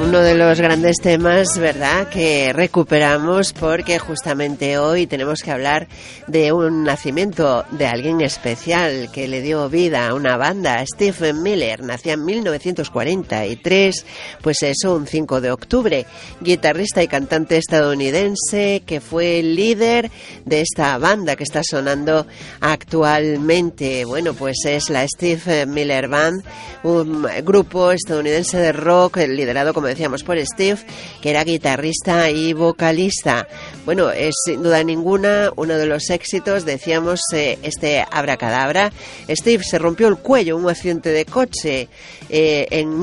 uno de los grandes temas, ¿verdad?, que recuperamos porque justamente hoy tenemos que hablar de un nacimiento de alguien especial que le dio vida a una banda. Steve Miller nació en 1943, pues eso, un 5 de octubre. Guitarrista y cantante estadounidense que fue el líder de esta banda que está sonando actualmente. Bueno, pues es la Steve Miller Band, un grupo estadounidense de rock liderado, como decíamos, por Steve, que era guitarrista y vocalista. Bueno, es sin duda ninguna uno de los éxitos, decíamos, este Abracadabra. Steve se rompió el cuello en un accidente de coche en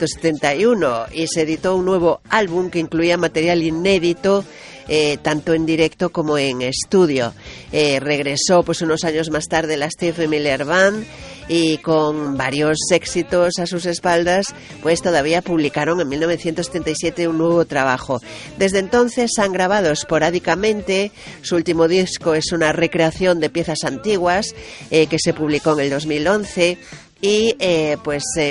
1971 y se editó un nuevo álbum que incluía material inédito, tanto en directo como en estudio. Regresó pues unos años más tarde la Steve Miller Band y con varios éxitos a sus espaldas, pues todavía publicaron en 1977 un nuevo trabajo. Desde entonces han grabado esporádicamente. Su último disco es una recreación de piezas antiguas que se publicó en el 2011. Y pues en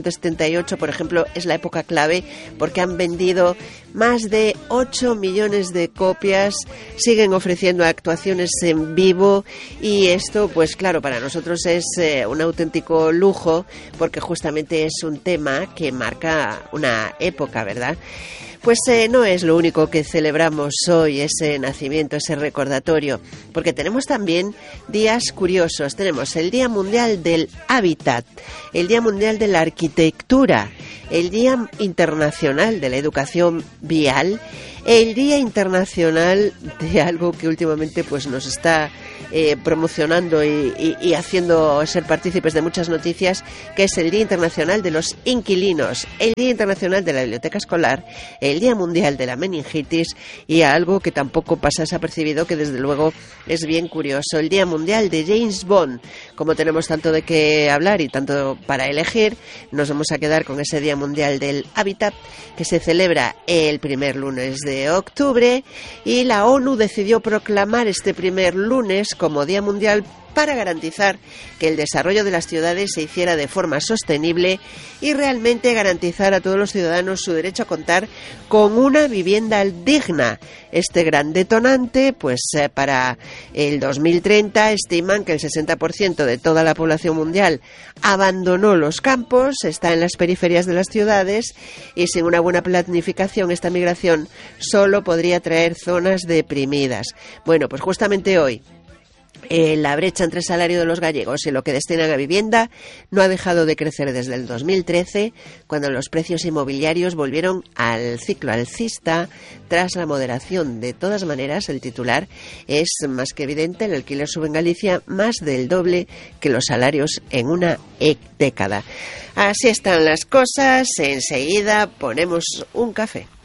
1978, por ejemplo, es la época clave porque han vendido más de 8 millones de copias, siguen ofreciendo actuaciones en vivo y esto, pues claro, para nosotros es un auténtico lujo porque justamente es un tema que marca una época, ¿verdad? Pues no es lo único que celebramos hoy, ese nacimiento, ese recordatorio, porque tenemos también días curiosos. Tenemos el Día Mundial del Hábitat, el Día Mundial de la Arquitectura, el Día Internacional de la Educación Vial, el Día Internacional de algo que últimamente pues nos está promocionando y haciendo ser partícipes de muchas noticias, que es el Día Internacional de los Inquilinos, el Día Internacional de la Biblioteca Escolar, el Día Mundial de la Meningitis y algo que tampoco pasa desapercibido, que desde luego es bien curioso, el Día Mundial de James Bond. Como tenemos tanto de qué hablar y tanto para elegir, nos vamos a quedar con ese Día Mundial del Hábitat, que se celebra el primer lunes de octubre, y la ONU decidió proclamar este primer lunes como Día Mundial para garantizar que el desarrollo de las ciudades se hiciera de forma sostenible y realmente garantizar a todos los ciudadanos su derecho a contar con una vivienda digna. Este gran detonante, pues para el 2030 estiman que el 60% de toda la población mundial abandonó los campos, está en las periferias de las ciudades y sin una buena planificación esta migración solo podría traer zonas deprimidas. Bueno, pues justamente hoy la brecha entre el salario de los gallegos y lo que destinan a vivienda no ha dejado de crecer desde el 2013, cuando los precios inmobiliarios volvieron al ciclo alcista tras la moderación. De todas maneras, el titular es más que evidente: el alquiler sube en Galicia más del doble que los salarios en una década. Así están las cosas, enseguida ponemos un café.